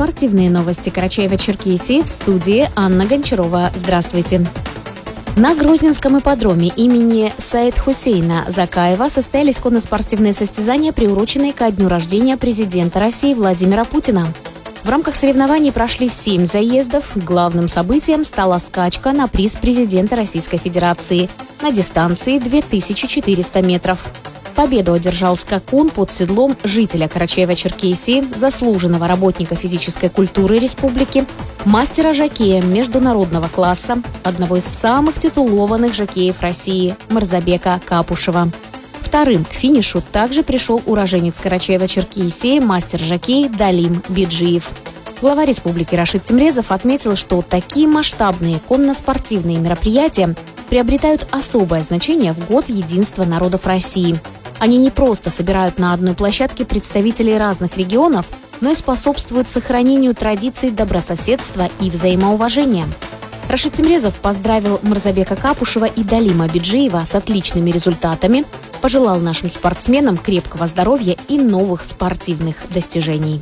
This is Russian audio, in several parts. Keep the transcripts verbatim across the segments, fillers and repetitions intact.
Спортивные новости Карачаева-Черкесии, в студии Анна Гончарова. Здравствуйте. На Грозненском ипподроме имени Саид Хусейна Закаева состоялись конно-спортивные состязания, приуроченные ко дню рождения президента России Владимира Путина. В рамках соревнований прошли семь заездов. Главным событием стала скачка на приз президента Российской Федерации на дистанции две тысячи четыреста метров. Победу одержал скакун под седлом жителя Карачаева-Черкесии, заслуженного работника физической культуры республики, мастера-жокея международного класса, одного из самых титулованных жокеев России Мырзабека Капушева. Вторым к финишу также пришел уроженец Карачаева-Черкесии, мастер-жокей Далим Биджиев. Глава республики Рашид Темрезов отметил, что такие масштабные конно-спортивные мероприятия приобретают особое значение в год единства народов России. Они не просто собирают на одной площадке представителей разных регионов, но и способствуют сохранению традиций добрососедства и взаимоуважения. Рашид Темрезов поздравил Мырзабека Капушева и Далима Биджиева с отличными результатами, пожелал нашим спортсменам крепкого здоровья и новых спортивных достижений.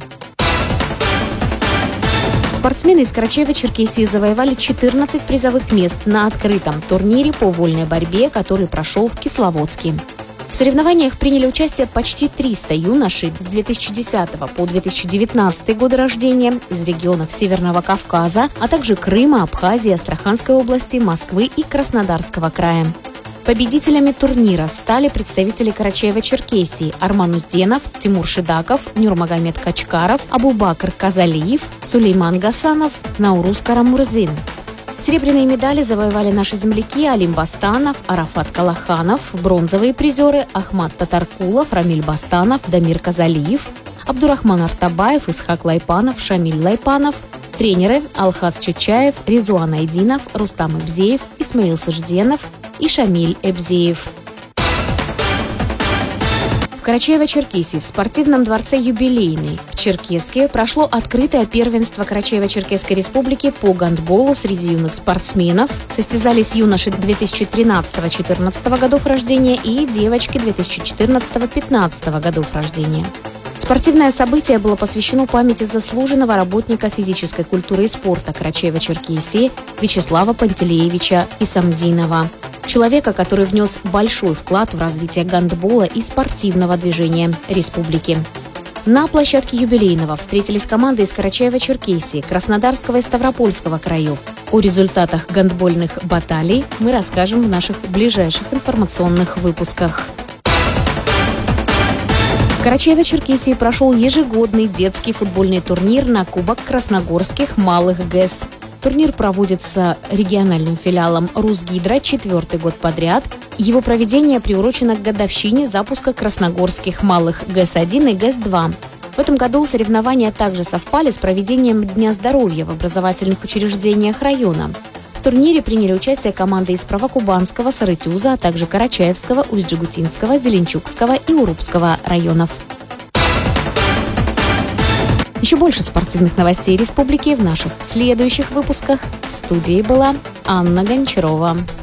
Спортсмены из Карачаева-Черкесии завоевали четырнадцать призовых мест на открытом турнире по вольной борьбе, который прошел в Кисловодске. В соревнованиях приняли участие почти триста юношей с две тысячи десятого по две тысячи девятнадцатый годы рождения из регионов Северного Кавказа, а также Крыма, Абхазии, Астраханской области, Москвы и Краснодарского края. Победителями турнира стали представители Карачаева-Черкесии Арман Узденов, Тимур Шидаков, Нурмагомед Качкаров, Абубакр Казалиев, Сулейман Гасанов, Наурус Карамурзин. Серебряные медали завоевали наши земляки Алим Бастанов, Арафат Калаханов, бронзовые призеры Ахмат Татаркулов, Рамиль Бастанов, Дамир Казалиев, Абдурахман Артабаев, Исхак Лайпанов, Шамиль Лайпанов, тренеры Алхаз Чучаев, Резуан Айдинов, Рустам Эбзеев, Исмаил Сажденов и Шамиль Эбзеев. В Карачаево-Черкесии в спортивном дворце «Юбилейный» в Черкесске прошло открытое первенство Карачаево-Черкесской республики по гандболу среди юных спортсменов. Состязались юноши две тысячи тринадцатого-четырнадцатого годов рождения и девочки две тысячи четырнадцатого-пятнадцатого годов рождения. Спортивное событие было посвящено памяти заслуженного работника физической культуры и спорта Карачаева-Черкесии Вячеслава Пантелеевича Исамдинова. Человека, который внес большой вклад в развитие гандбола и спортивного движения республики. На площадке юбилейного встретились команды из Карачаева-Черкесии, Краснодарского и Ставропольского краев. О результатах гандбольных баталий мы расскажем в наших ближайших информационных выпусках. В Карачаево-Черкесии прошел ежегодный детский футбольный турнир на Кубок Красногорских малых ГЭС. Турнир проводится региональным филиалом Русгидро четвертый год подряд. Его проведение приурочено к годовщине запуска красногорских малых ГЭС один и ГЭС два. В этом году соревнования также совпали с проведением Дня здоровья в образовательных учреждениях района. В турнире приняли участие команды из Правокубанского, Сарытюза, а также Карачаевского, Усть-Джегутинского, Зеленчукского и Урупского районов. Еще больше спортивных новостей республики в наших следующих выпусках. В студии была Анна Гончарова.